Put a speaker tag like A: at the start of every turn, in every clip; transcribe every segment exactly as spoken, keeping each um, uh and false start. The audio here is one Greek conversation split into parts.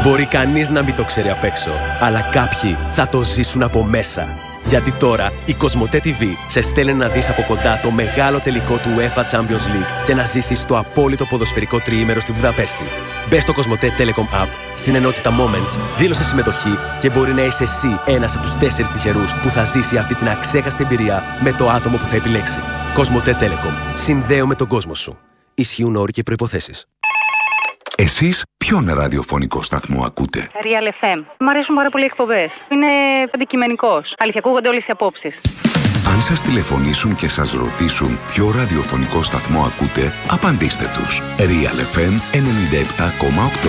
A: Μπορεί κανείς να μην το ξέρει απ' έξω, αλλά κάποιοι θα το ζήσουν από μέσα. Γιατί τώρα η Κοσμοτέ τι βι σε στέλνει να δεις από κοντά το μεγάλο τελικό του UEFA Champions League και να ζήσεις το απόλυτο ποδοσφαιρικό τριήμερο στη Βουδαπέστη. Μπες στο Κοσμοτέ Telecom App, στην ενότητα Moments, δήλωσε συμμετοχή και μπορεί να είσαι εσύ ένας από τους τέσσερις τυχερούς που θα ζήσει αυτή την αξέχαστη εμπειρία με το άτομο που θα επιλέξει. Κοσμοτέ Telecom. Συνδέουμε τον κόσμο σου. Ισχύουν όροι και προϋποθέσεις.
B: Εσείς ποιον ραδιοφωνικό σταθμό ακούτε?
C: Real εφ εμ. Μ' αρέσουν πάρα πολύ οι εκπομπές. Είναι αντικειμενικός. Αλήθεια, ακούγονται όλες οι απόψεις.
B: Αν σας τηλεφωνήσουν και σας ρωτήσουν ποιο ραδιοφωνικό σταθμό ακούτε, απαντήστε τους. Real εφ εμ ενενήντα επτά κόμμα οκτώ.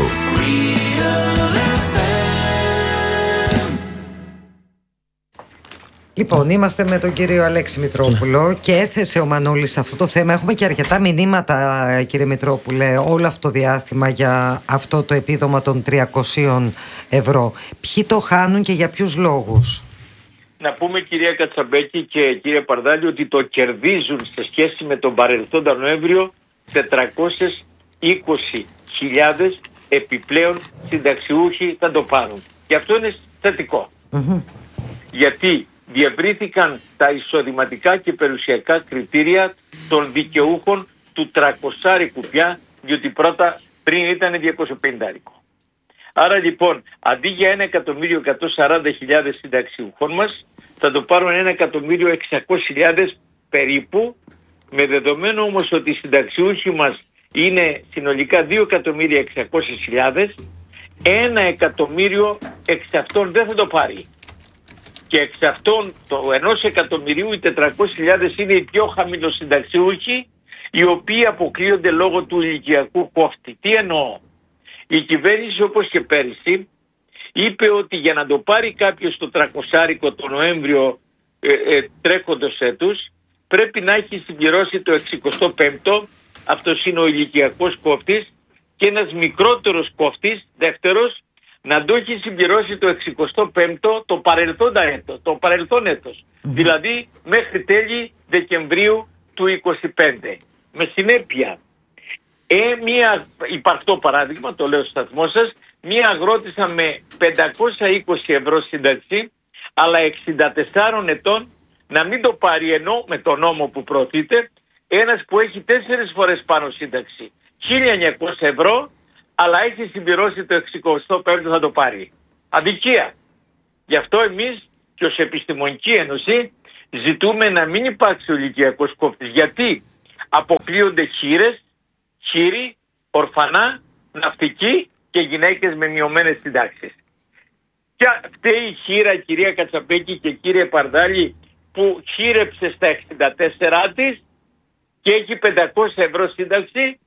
D: Λοιπόν, είμαστε με τον κύριο Αλέξη Μητρόπουλο και έθεσε ο Μανώλης αυτό το θέμα. Έχουμε και αρκετά μηνύματα, κύριε Μητρόπουλε, όλο αυτό το διάστημα για αυτό το επίδομα των τριακόσια ευρώ. Ποιοι το χάνουν και για ποιους λόγους?
E: Να πούμε, κυρία Κατσαμπέκη και κύριε Παρδάλη, ότι το κερδίζουν σε σχέση με τον παρελθόντα Νοέμβριο τετρακόσιες είκοσι χιλιάδες επιπλέον συνταξιούχοι θα το πάρουν. Και αυτό είναι θετικό. Mm-hmm. Γιατί διευρύθηκαν τα εισοδηματικά και περιουσιακά κριτήρια των δικαιούχων του τριακοσάρικου πια, διότι πρώτα πριν ήταν διακόσια πενήντα. Άρα λοιπόν, αντί για ένα εκατομμύριο εκατόν σαράντα χιλιάδες συνταξιούχων μας, θα το πάρουν ένα εκατομμύριο εξακόσιες χιλιάδες περίπου, με δεδομένο όμως ότι οι συνταξιούχοι μας είναι συνολικά δύο εκατομμύρια εξακόσιες χιλιάδες, ένα εκατομμύριο εξ αυτών δεν θα το πάρει. Και εξ αυτών το ενός εκατομμυρίου οι τετρακόσιες χιλιάδες είναι οι πιο χαμηλοσυνταξιούχοι, οι οποίοι αποκλείονται λόγω του ηλικιακού κόφτη. Τι εννοώ? Η κυβέρνηση, όπως και πέρυσι, είπε ότι για να το πάρει κάποιος το τριακοσάρικο το Νοέμβριο ε, ε, τρέχοντος έτους, πρέπει να έχει συμπληρώσει το εξηκοστό πέμπτο, αυτός είναι ο ηλικιακός κόφτης, και ένας μικρότερος κόφτης, δεύτερος, να το έχει συμπληρώσει το εξηκοστό πέμπτο το παρελθόντα έτος, το παρελθόν έτος, mm-hmm. δηλαδή μέχρι τέλη Δεκεμβρίου του είκοσι πέντε. Με συνέπεια, ε, μία, υπαρκτό παράδειγμα, το λέω στο σταθμό σας, μία αγρότησα με πεντακόσια είκοσι ευρώ σύνταξη, αλλά εξήντα τεσσάρων ετών, να μην το πάρει, ενώ με τον νόμο που προωθείται, ένας που έχει τέσσερις φορές πάνω σύνταξη, χίλια εννιακόσια ευρώ, αλλά έχει συμπληρώσει το εξηκοστό πέμπτο, θα το πάρει. Αδικία. Γι' αυτό εμείς και ως Επιστημονική Ένωση ζητούμε να μην υπάρξει ο ηλικιακός κόφτης. Γιατί αποκλείονται χήρες, χείροι, ορφανά, ναυτικοί και γυναίκες με μειωμένες συντάξεις. Και φταίει η χείρα, κυρία Κατσαπέκη και κύριε Παρδάλη, που χείρεψε στα εξήντα τέσσερα της και έχει πεντακόσια ευρώ σύνταξη.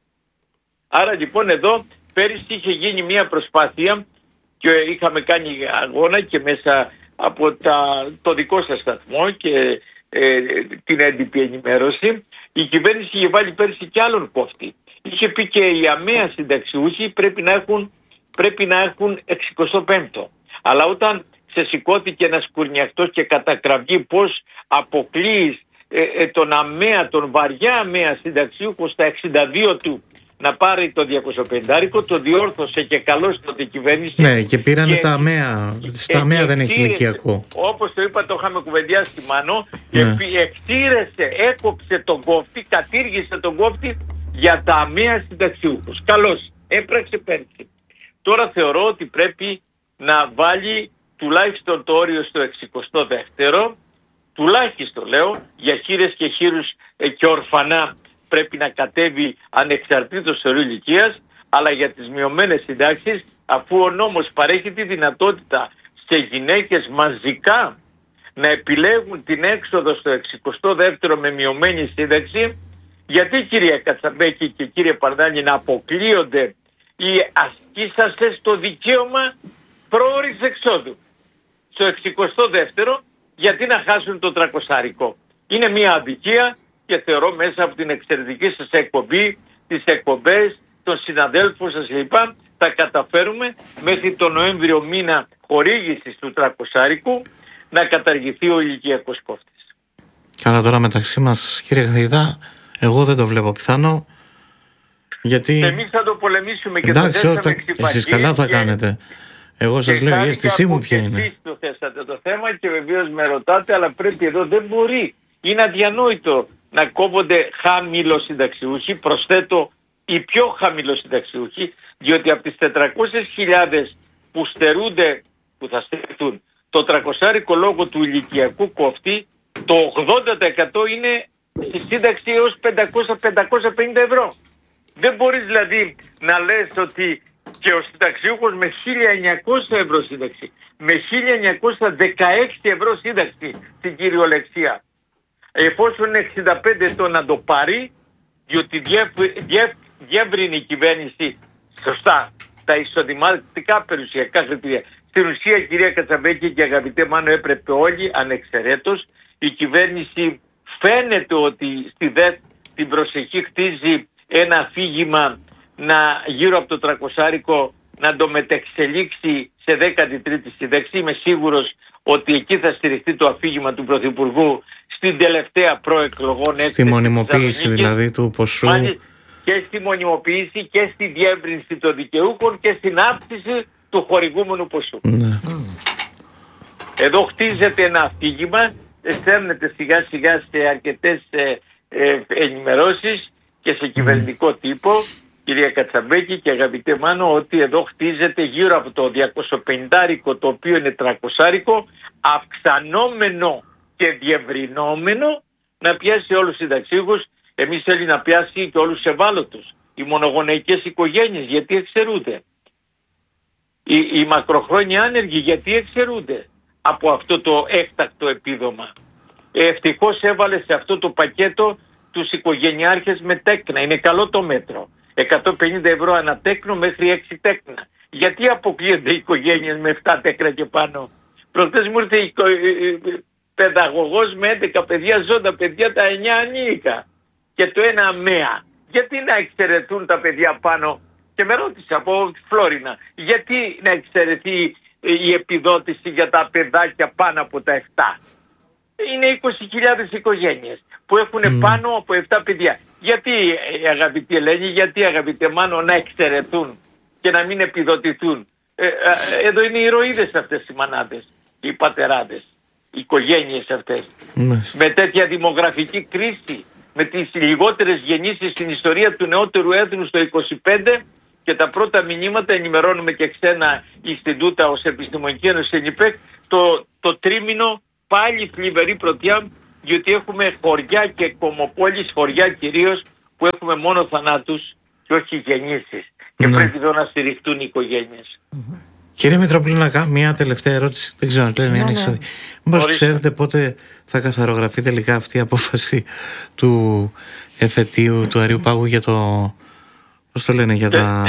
E: Άρα λοιπόν εδώ πέρυσι είχε γίνει μια προσπάθεια και είχαμε κάνει αγώνα και μέσα από τα, το δικό σας σταθμό και ε, την έντυπη ενημέρωση. Η κυβέρνηση είχε βάλει πέρυσι και άλλον κόφτη. Είχε πει και οι αμαία συνταξιούχοι πρέπει να έχουν, πρέπει να έχουν εξηκοστό πέμπτο. Αλλά όταν σε σηκώθηκε ένας κουρνιακτός και κατακραυγεί πώς αποκλείεις ε, ε, τον αμαία, τον βαριά αμαία συνταξιούχο στα εξήντα δύο του να πάρει το διακόσια πενήντα, το διόρθωσε και καλώς τότε η κυβέρνηση.
F: Ναι, και πήρανε και τα αμαία. Στα αμαία δεν έχει ηλικιακό.
E: Όπως το είπα, το είχαμε κουβεντιάσει μάνο. Ναι. Εξήρεσε, έκοψε τον κόφτη, κατήργησε τον κόφτη για τα αμαία συνταξιούχους. Καλώς, έπραξε πέρσι. Τώρα θεωρώ ότι πρέπει να βάλει τουλάχιστον το όριο στο εξηκοστό δεύτερο, τουλάχιστον λέω, για χείρες και χείρους και ορφανά πρέπει να κατέβει ανεξαρτήτως ορίου ηλικίας, αλλά για τις μειωμένες συντάξεις, αφού ο νόμος παρέχει τη δυνατότητα σε γυναίκες μαζικά να επιλέγουν την έξοδο στο εξηκοστό δεύτερο με μειωμένη σύνταξη, γιατί κυρία Κατσαμπέκη και κύριε Παρδάλη να αποκλείονται οι ασκήσασες το δικαίωμα πρόορης εξόδου στο εξηκοστό δεύτερο, γιατί να χάσουν το τριακοσάρικο? Είναι μια αδικία. Και θεωρώ μέσα από την εξαιρετική σας εκπομπή, τις εκπομπές, των συναδέλφων σας λοιπά, θα καταφέρουμε μέχρι τον Νοέμβριο μήνα χορήγησης του τριακοσάρικου να καταργηθεί ο ηλικιακός κόφτης.
F: Καλά, τώρα μεταξύ μας, κύριε καθηγητά, εγώ δεν το βλέπω πιθανό. Γιατί...
E: Εμείς θα το πολεμήσουμε και
F: εντάξει,
E: θα
F: όταν... εσείς καλά θα
E: και...
F: κάνετε. Εγώ σας λέω, η αίσθησή μου ποια είναι.
E: Εσείς το θέσατε το θέμα και βεβαίως με ρωτάτε, αλλά πρέπει εδώ, δεν μπορεί. Είναι αδιανόητο να κόβονται χαμηλοσυνταξιούχοι, προσθέτω οι πιο χαμηλοσυνταξιούχοι, διότι από τις τετρακόσιες χιλιάδες που στερούνται, που θα στερηθούν, το τριακοσάρικο λόγο του ηλικιακού κόφτη, το ογδόντα τοις εκατό είναι στη σύνταξη έως πεντακόσια με πεντακόσια πενήντα ευρώ. Δεν μπορείς δηλαδή να λες ότι και ο συνταξιούχος με χίλια εννιακόσια ευρώ σύνταξη, με χίλια εννιακόσια δεκαέξι ευρώ σύνταξη στην κυριολεξία, εφόσον είναι εξήντα πέντε ετών να το πάρει, διότι διεύρυνε η κυβέρνηση σωστά τα εισοδηματικά περιουσιακά κριτήρια. Στην ουσία, κυρία Κατσαμπέκη και αγαπητέ Μάνο, έπρεπε όλοι ανεξαιρέτως, η κυβέρνηση φαίνεται ότι στη ΔΕΘ την προσεχή χτίζει ένα αφήγημα να γύρω από το τριακοσάρικο να το μετεξελίξει σε δέκατη τρίτη σύνταξη. Είμαι σίγουρος ότι εκεί θα στηριχτεί το αφήγημα του Πρωθυπουργού στην τελευταία προεκλογών έκθεση.
F: Στη μονιμοποίηση δηλαδή του ποσού.
E: Μάλιστα, και στη μονιμοποίηση και στη διεύρυνση των δικαιούχων και στην αύξηση του χορηγούμενου ποσού.
F: Ναι.
E: Εδώ χτίζεται ένα αφήγημα, στέλνεται σιγά σιγά σε αρκετές ε, ε, ενημερώσεις και σε κυβερνητικό τύπο, κυρία Κατσαμπέκη και αγαπητέ Μάνο, ότι εδώ χτίζεται γύρω από το διακοσιοπενηντάρικο, το οποίο είναι τριακοσάρικο, αυξανόμενο και διευρυνόμενο, να πιάσει όλους τους συνταξίχους. Εμείς θέλει να πιάσει και όλους τους ευάλωτους, οι μονογονεϊκές οικογένειες, γιατί εξαιρούνται, οι, οι μακροχρόνια άνεργοι, γιατί εξαιρούνται από αυτό το έκτακτο επίδομα. Ευτυχώς έβαλε σε αυτό το πακέτο τους οικογενειάρχες με τέκνα. Είναι καλό το μέτρο. εκατόν πενήντα ευρώ ανά τέκνο μέχρι έξι τέκνα. Γιατί αποκλείονται οι οικογένειες με επτά τέκνα και πάνω? Προχτές μου ήρθε η παιδαγωγός με έντεκα παιδιά, ζώντα παιδιά, τα εννιά ανήλικα και το ένα αμαία. Γιατί να εξαιρεθούν τα παιδιά πάνω? Και με ρώτησε από τη Φλόρινα, γιατί να εξαιρεθεί η επιδότηση για τα παιδάκια πάνω από τα επτά? Είναι είκοσι χιλιάδες οικογένειες που έχουν mm. πάνω από επτά παιδιά. Γιατί, αγαπητή Ελένη, γιατί, αγαπητέ Μάνο, να εξαιρεθούν και να μην επιδοτηθούν? Ε, ε, εδώ είναι οι ηρωίδες αυτές οι μανάδες, οι πατεράδες, οι οικογένειες αυτές. Mm. Με τέτοια δημογραφική κρίση, με τις λιγότερες γεννήσεις στην ιστορία του νεότερου έθνους το είκοσι πέντε, και τα πρώτα μηνύματα ενημερώνουμε και ξένα στην Τούτα ως Επιστημονική Ένωση ΕΝΙΠΕΚ, το, το τρίμηνο πάλι θλιβερή πρωτιά, διότι έχουμε χωριά και κομμοπόλεις, χωριά κυρίως, που έχουμε μόνο θανάτους και όχι γεννήσεις. Και ναι. πρέπει εδώ να στηριχτούν οι οικογένειες.
F: Mm-hmm. Κύριε Μητροπούλου, να κάνω μια τελευταία ερώτηση. Δεν ξέρω αν κλείνει, αν έχεις. Μήπως ξέρετε πότε θα καθαρογραφεί τελικά αυτή η απόφαση του εφετείου του Αριουπάγου για το... Πώς το λένε, για τα...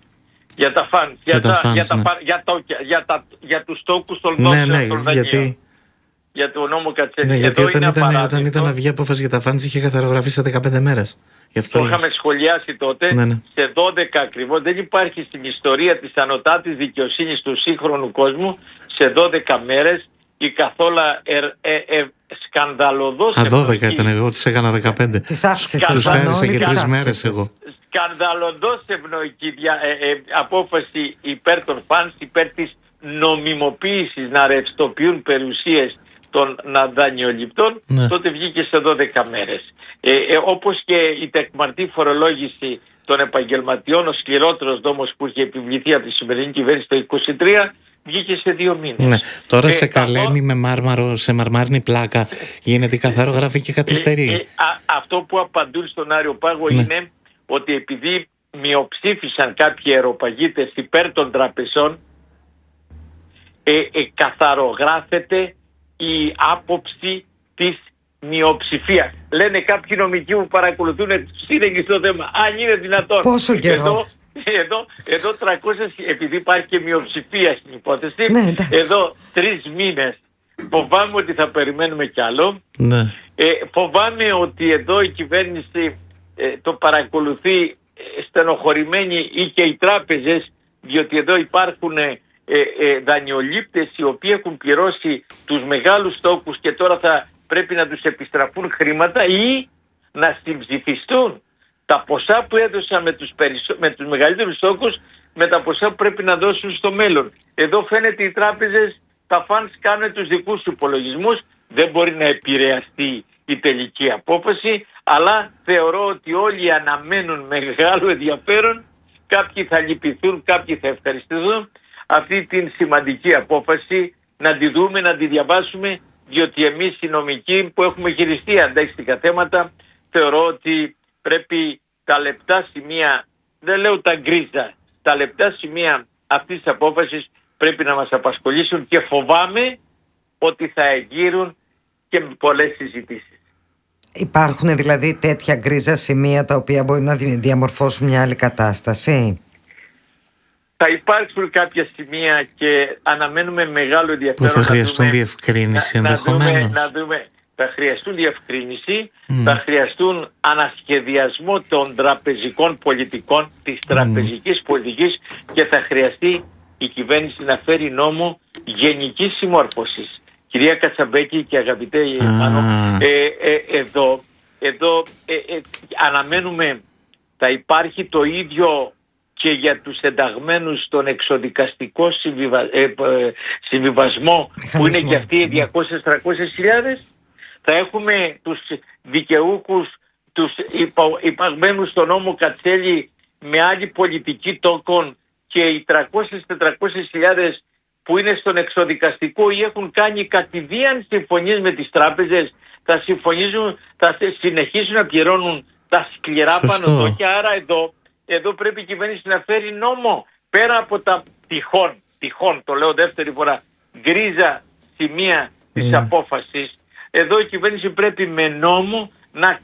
E: για τα φαντ, για, για, τα, για, ναι. για, το, για, τα, για τους τόκους των δόσεων
F: ναι, ναι,
E: των δανείων.
F: Γιατί...
E: Για το νόμο Κατσέλη.
F: Ναι, γιατί όταν ήταν, όταν ήταν να βγει απόφαση για τα φαντ είχε καθαρογραφεί σε δεκαπέντε μέρες. Αυτό
E: το είχαμε σχολιάσει τότε, ναι, ναι. σε δώδεκα ακριβώς. Δεν υπάρχει στην ιστορία της ανωτάτης δικαιοσύνης του σύγχρονου κόσμου σε δώδεκα μέρες η καθόλου ε, ε, ε, σκανδαλωδός...
F: Α, δώδεκα ήταν, εγώ τις έκανα δεκαπέντε.
D: Τις αύξησες.
F: Τους χάρισα για τρεις μέρες εγώ.
E: Σκανδαλωδός ευνοϊκή δια, ε, ε, απόφαση υπέρ των φανς, υπέρ της νομιμοποίησης να ρευστοποιούν περιουσίες των δανειοληπτών, ναι. τότε βγήκε σε δώδεκα μέρες. Ε, ε, όπως και η τεκμαρτή φορολόγηση των επαγγελματιών, ο σκληρότερος νόμος που είχε επιβληθεί από τη σημερινή κυβέρνηση το είκοσι τρία, βγήκε σε δύο μήνες. Ναι.
F: Τώρα ε, σε καλένει αυτό... με μάρμαρο, σε μαρμάρινη πλάκα, γίνεται καθαρογραφή και καθυστερεί. Ε, ε,
E: α, αυτό που απαντούν στον Άριο Πάγο ναι. είναι ότι επειδή μειοψήφισαν κάποιοι αεροπαγίτες υπέρ των τραπεζών, ε, ε, καθαρογράφεται η άποψη της μειοψηφίας. Λένε κάποιοι νομικοί που παρακολουθούν σύνεγγι στο θέμα. Αν είναι δυνατόν.
D: Πόσο καιρό.
E: Εδώ, εδώ, εδώ τριακόσια, επειδή υπάρχει και μειοψηφία στην υπόθεση, ναι, εδώ τρεις μήνες φοβάμαι ότι θα περιμένουμε κι άλλο. Ναι. Ε, φοβάμαι ότι εδώ η κυβέρνηση ε, το παρακολουθεί ε, στενοχωρημένη, ή και οι τράπεζες, διότι εδώ υπάρχουν ε, ε, δανειολήπτες οι οποίοι έχουν πληρώσει τους μεγάλους τόκους και τώρα θα πρέπει να τους επιστραφούν χρήματα ή να συμψηφιστούν τα ποσά που έδωσαν με τους, περισσο... με τους μεγαλύτερους στόχους με τα ποσά που πρέπει να δώσουν στο μέλλον. Εδώ φαίνεται οι τράπεζες, τα funds κάνουν τους δικούς τους υπολογισμούς, δεν μπορεί να επηρεαστεί η τελική απόφαση, αλλά θεωρώ ότι όλοι αναμένουν μεγάλο ενδιαφέρον, κάποιοι θα λυπηθούν, κάποιοι θα ευχαριστηθούν αυτή την σημαντική απόφαση, να τη δούμε, να τη διαβάσουμε, διότι εμείς οι νομικοί που έχουμε χειριστεί αντίστοιχα θέματα, θεωρώ ότι πρέπει τα λεπτά σημεία, δεν λέω τα γκρίζα, τα λεπτά σημεία αυτής της απόφασης πρέπει να μας απασχολήσουν και φοβάμαι ότι θα εγείρουν και πολλές συζητήσεις.
D: Υπάρχουν δηλαδή τέτοια γκρίζα σημεία τα οποία μπορεί να διαμορφώσουν μια άλλη κατάσταση?
E: Θα υπάρξουν κάποια σημεία και αναμένουμε μεγάλο ενδιαφέρον.
F: Που θα χρειαστούν διευκρίνηση ενδεχομένως.
E: Να δούμε, θα χρειαστούν διευκρίνηση, mm. θα χρειαστούν ανασχεδιασμό των τραπεζικών πολιτικών, της mm. τραπεζικής πολιτικής και θα χρειαστεί η κυβέρνηση να φέρει νόμο γενικής συμμόρφωσης. Κυρία Κατσαμπέκη και αγαπητέ Μάνο, ah. ε, ε, εδώ, εδώ ε, ε, αναμένουμε, θα υπάρχει το ίδιο και για τους ενταγμένους στον εξοδικαστικό συμβιβα... ε, ε, συμβιβασμό που είναι και αυτοί οι διακόσιες με τριακόσιες χιλιάδες. Θα έχουμε τους δικαιούχους, τους υπα... υπαγμένους στον νόμο Κατσέλη με άλλη πολιτική τόκων και οι τριακόσιες με τετρακόσιες χιλιάδες που είναι στον εξοδικαστικό ή έχουν κάνει κατηδίαν συμφωνίες με τις τράπεζες, θα συμφωνήσουν, θα συνεχίσουν να πληρώνουν τα σκληρά πάνω και άρα εδώ Εδώ πρέπει η κυβέρνηση να φέρει νόμο πέρα από τα τυχόν, τυχόν το λέω δεύτερη φορά, γκρίζα σημεία της mm. απόφασης. Εδώ η κυβέρνηση πρέπει με νόμο να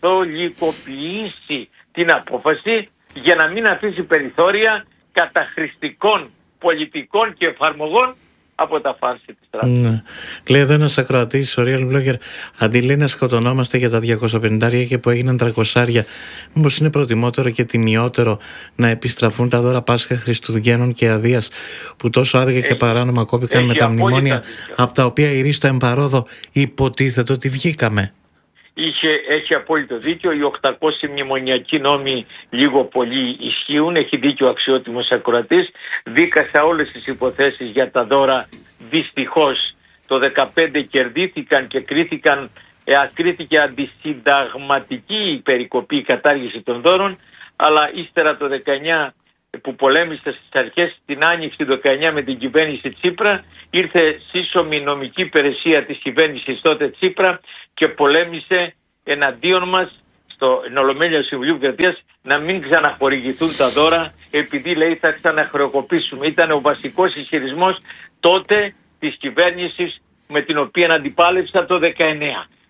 E: καθολικοποιήσει την απόφαση για να μην αφήσει περιθώρια καταχρηστικών πολιτικών και εφαρμογών από τα φάρση της τράπεζας.
F: Ναι. Λέει εδώ ένας ακροατής, ο Real Blogger, αντί λέει να σκοτωνόμαστε για τα διακόσια πενήντα και που έγιναν τριακόσια, μήπως είναι προτιμότερο και τιμιότερο να επιστραφούν τα δώρα Πάσχα, Χριστουγέννων και Αδείας που τόσο άδικα και παράνομα κόπηκαν με τα μνημόνια από τα οποία η Ρίστο εμπαρόδο υποτίθεται ότι βγήκαμε?
E: Είχε, έχει απόλυτο δίκιο. Οι οκτακόσιοι μνημονιακοί νόμοι λίγο πολύ ισχύουν. Έχει δίκιο ο αξιότιμος ακροατής. Δίκασα όλες τις υποθέσεις για τα δώρα. Δυστυχώς το δεκαπέντε κερδίθηκαν και κρίθηκαν, ε, κρίθηκε αντισυνταγματική η περικοπή, η κατάργηση των δώρων, αλλά ύστερα το δεκαεννιά που πολέμησε στις αρχές την άνοιξη του δεκαεννιά με την κυβέρνηση Τσίπρα, ήρθε σύσσωμη νομική υπηρεσία της κυβέρνησης τότε Τσίπρα και πολέμησε εναντίον μας στο Ολομέλεια του Συμβουλίου Επικρατείας να μην ξαναχορηγηθούν τα δώρα, επειδή λέει θα ξαναχρεοκοπήσουμε. Ήταν ο βασικός ισχυρισμός τότε της κυβέρνησης με την οποία αντιπάλευσα το δεκαεννιά.